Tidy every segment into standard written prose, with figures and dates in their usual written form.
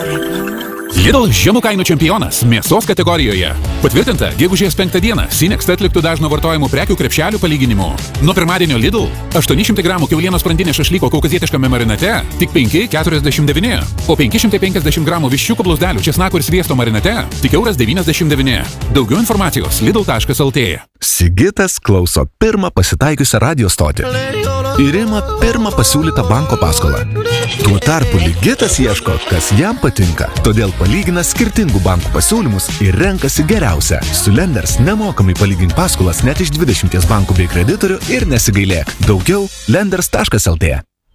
Lidl žemų kainų čempionas mėsos kategorijoje. Patvirtinta, gegužės 5 dieną Sinext atliktų dažno vartojimų prekių krepšelių palyginimu. Nuo pirmadienio Lidl 800 gramų kiaulienos sprandinė šašlyko kaukazietiškame marinate tik 5,49, o 550 gramų viščiukų blauzdelių česnako ir sviesto marinate tik 1,99. Daugiau informacijos lidl.lt. Sigitas klauso pirmą pasitaikiusią radio stotį ir ima pirmą pasiūlytą banko paskolą. Tuo tarpu Ligitas ieško, kas jam patinka, todėl palygina skirtingų bankų pasiūlymus ir renkasi geriausią. Su Lenders nemokamai palygink paskolas net iš 20 bankų bei kreditorių ir nesigailėk. Daugiau lenders.lt.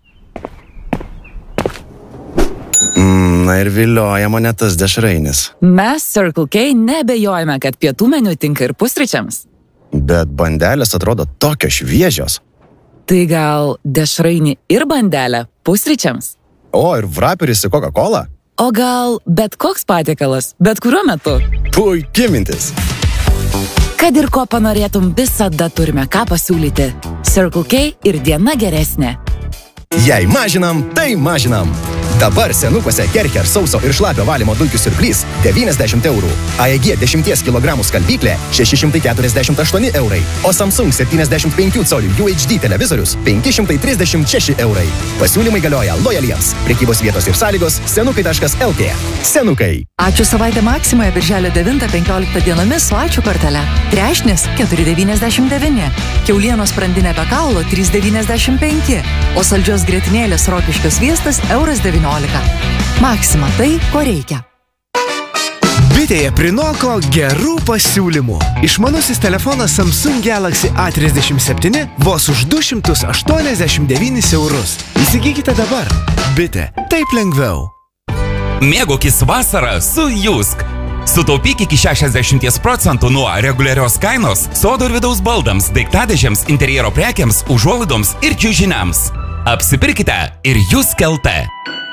Na ir vilioja mane tas dešrainis. Mes Circle K nebejojame, kad pietų meniu tinka ir pusryčiams. Bet bandelės atrodo tokios šviežios. Tai gal dešrainį ir bandelę pusryčiams? O, ir vraperis į Coca-Cola? O gal bet koks patiekalas, bet kuriuo metu? Puikia mintis. Kad ir ko panorėtum, visada turime ką pasiūlyti. Circle K ir diena geresnė. Jei mažinam, tai mažinam. Dabar Senukuose Kercher sauso ir šlapio valymo dulkių siurblys 90 eurų. AEG 10 kg skalbyklė 648 eurai. O Samsung 75 colių UHD televizorius 536 eurai. Pasiūlymai galioja lojaliems. Prekybos vietos ir sąlygos senukai.lt. Senukai. Ačiū savaitę Maksimoje birželio 9-15 dienomis su ačiū kortele. Trešnis 4,99. Kiaulienos sprandinė be kaulo 3,95. O saldžios grietinėlės Rokiškio sviestas €19. Maksima tai, ko reikia. Bitėje prinoko gerų pasiūlymų. Išmanusis telefonas Samsung Galaxy A37 vos už 289 eurus. Įsigykite dabar. Bitė. Taip lengviau. Mėgaukis vasarą su Jusk. Sutaupyk iki 60% nuo reguliarios kainos sodo ir vidaus baldams, daiktadėžėms, interjero prekiams, užuolaidoms ir čiužiniams. Apsipirkite ir Jusk.lt.